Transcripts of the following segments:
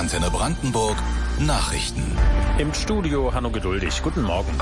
Antenne Brandenburg Nachrichten. Im Studio Hanno Geduldig. Guten Morgen.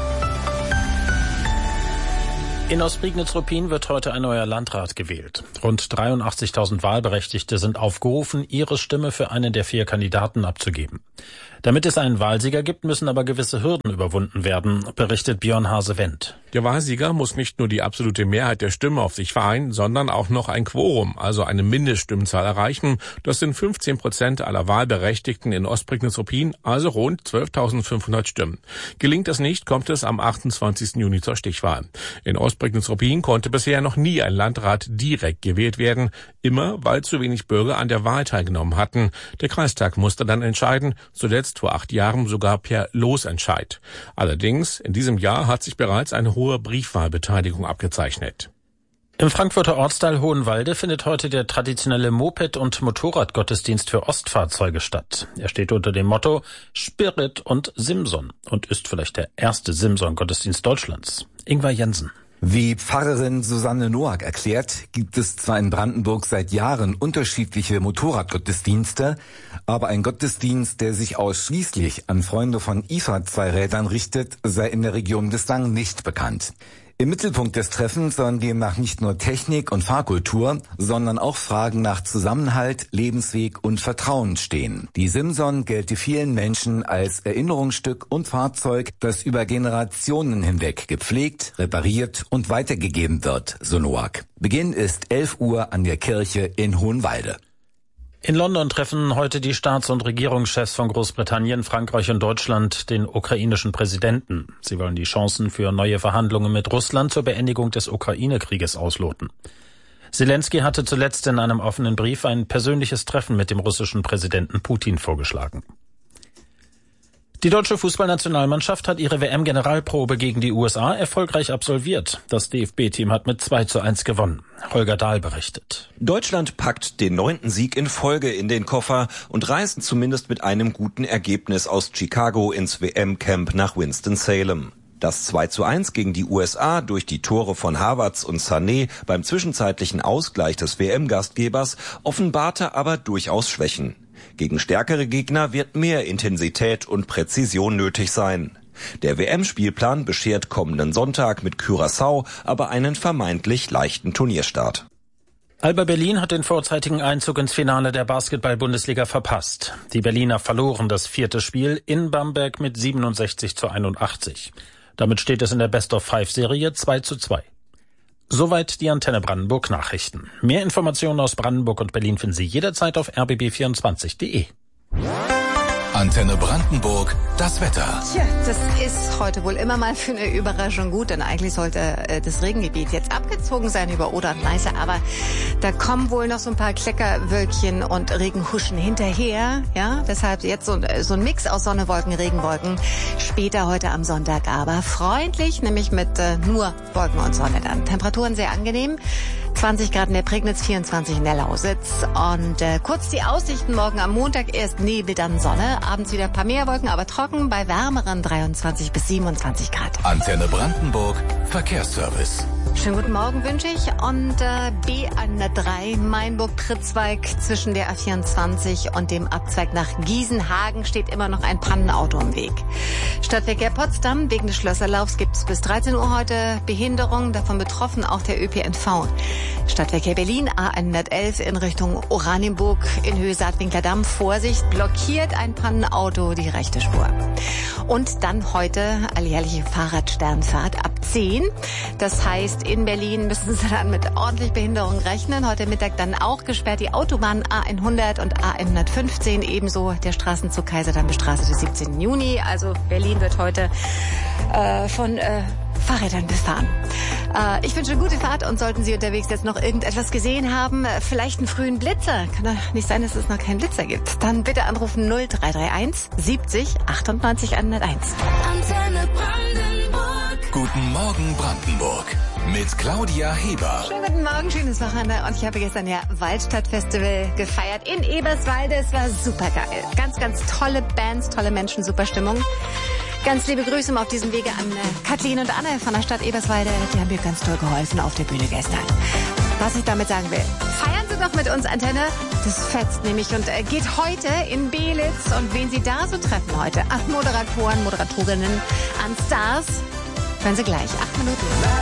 In Ostprignitz-Ruppin wird heute ein neuer Landrat gewählt. Rund 83.000 Wahlberechtigte sind aufgerufen, ihre Stimme für einen der 4 Kandidaten abzugeben. Damit es einen Wahlsieger gibt, müssen aber gewisse Hürden überwunden werden, berichtet Björn Hase-Wendt. Der Wahlsieger muss nicht nur die absolute Mehrheit der Stimmen auf sich vereinen, sondern auch noch ein Quorum, also eine Mindeststimmzahl erreichen. Das sind 15% aller Wahlberechtigten in Ostprignitz-Ruppin, also rund 12.500 Stimmen. Gelingt das nicht, kommt es am 28. Juni zur Stichwahl. In Ostprignitz-Ruppin konnte bisher noch nie ein Landrat direkt gewählt werden, immer weil zu wenig Bürger an der Wahl teilgenommen hatten. Der Kreistag musste dann entscheiden, zuletzt vor 8 Jahren sogar per Losentscheid. Allerdings, in diesem Jahr hat sich bereits eine hohe Briefwahlbeteiligung abgezeichnet. Im Frankfurter Ortsteil Hohenwalde findet heute der traditionelle Moped- und Motorradgottesdienst für Ostfahrzeuge statt. Er steht unter dem Motto Spirit und Simson und ist vielleicht der erste Simson-Gottesdienst Deutschlands. Ingvar Jensen. Wie Pfarrerin Susanne Noack erklärt, gibt es zwar in Brandenburg seit Jahren unterschiedliche Motorradgottesdienste, aber ein Gottesdienst, der sich ausschließlich an Freunde von IFA-Zweirädern richtet, sei in der Region bislang nicht bekannt. Im Mittelpunkt des Treffens sollen demnach nicht nur Technik und Fahrkultur, sondern auch Fragen nach Zusammenhalt, Lebensweg und Vertrauen stehen. Die Simson gelte vielen Menschen als Erinnerungsstück und Fahrzeug, das über Generationen hinweg gepflegt, repariert und weitergegeben wird, so Noack. Beginn ist 11 Uhr an der Kirche in Hohenwalde. In London treffen heute die Staats- und Regierungschefs von Großbritannien, Frankreich und Deutschland den ukrainischen Präsidenten. Sie wollen die Chancen für neue Verhandlungen mit Russland zur Beendigung des Ukraine-Krieges ausloten. Zelensky hatte zuletzt in einem offenen Brief ein persönliches Treffen mit dem russischen Präsidenten Putin vorgeschlagen. Die deutsche Fußballnationalmannschaft hat ihre WM-Generalprobe gegen die USA erfolgreich absolviert. Das DFB-Team hat mit 2:1 gewonnen. Holger Dahl berichtet. Deutschland packt den 9. Sieg in Folge in den Koffer und reist zumindest mit einem guten Ergebnis aus Chicago ins WM-Camp nach Winston-Salem. Das 2:1 gegen die USA durch die Tore von Havertz und Sané beim zwischenzeitlichen Ausgleich des WM-Gastgebers offenbarte aber durchaus Schwächen. Gegen stärkere Gegner wird mehr Intensität und Präzision nötig sein. Der WM-Spielplan beschert kommenden Sonntag mit Curaçao aber einen vermeintlich leichten Turnierstart. Alba Berlin hat den vorzeitigen Einzug ins Finale der Basketball-Bundesliga verpasst. Die Berliner verloren das 4. Spiel in Bamberg mit 67:81. Damit steht es in der Best-of-5-Serie 2:2. Soweit die Antenne Brandenburg Nachrichten. Mehr Informationen aus Brandenburg und Berlin finden Sie jederzeit auf rbb24.de. Antenne Brandenburg, das Wetter. Tja, das ist heute wohl immer mal für eine Überraschung gut, denn eigentlich sollte das Regengebiet jetzt abgezogen sein über Oder und Neiße, aber da kommen wohl noch so ein paar Kleckerwölkchen und Regenhuschen hinterher, ja, deshalb jetzt so ein Mix aus Sonne, Wolken, Regenwolken, später heute am Sonntag, aber freundlich, nämlich mit nur Wolken und Sonne dann. Temperaturen sehr angenehm, 20 Grad in der Prignitz, 24 in der Lausitz und kurz die Aussichten morgen am Montag, erst Nebel, dann Sonne, abends wieder ein paar mehr Wolken, aber trocken bei wärmeren 23 bis 27 Grad. Antenne Brandenburg, Verkehrsservice. Schönen guten Morgen wünsche ich und B103 Mainburg-Pritzwalk zwischen der A24 und dem Abzweig nach Gießenhagen steht immer noch ein Pannenauto im Weg. Stadtverkehr Potsdam, wegen des Schlösserlaufs gibt es bis 13 Uhr heute Behinderung, davon betroffen auch der ÖPNV. Stadtverkehr Berlin, A111 in Richtung Oranienburg in Höhe Saatwinkler Damm. Vorsicht, blockiert ein Pannenauto die rechte Spur. Und dann heute alljährliche Fahrradsternfahrt ab 10. Das heißt, in Berlin müssen Sie dann mit ordentlich Behinderung rechnen. Heute Mittag dann auch gesperrt die Autobahn A100 und A115. Ebenso der Straßenzug Kaiserdamm-Straße des 17. Juni. Also Berlin wird heute von Fahrrädern befahren. Ich wünsche eine gute Fahrt und sollten Sie unterwegs jetzt noch irgendetwas gesehen haben, vielleicht einen frühen Blitzer, kann doch nicht sein, dass es noch keinen Blitzer gibt, dann bitte anrufen 0331 70 98 101. Antenne Brandenburg. Guten Morgen Brandenburg mit Claudia Heber. Schönen guten Morgen, schönes Wochenende und ich habe gestern ja Waldstadtfestival gefeiert in Eberswalde. Es war super geil. Ganz, ganz tolle Bands, tolle Menschen, super Stimmung. Ganz liebe Grüße auf diesem Wege an Kathleen und Anne von der Stadt Eberswalde. Die haben mir ganz toll geholfen auf der Bühne gestern. Was ich damit sagen will. Feiern Sie doch mit uns, Antenne. Das fetzt nämlich und geht heute in Belitz. Und wen Sie da so treffen heute an Moderatoren, Moderatorinnen, an Stars, hören Sie gleich. 8 Minuten.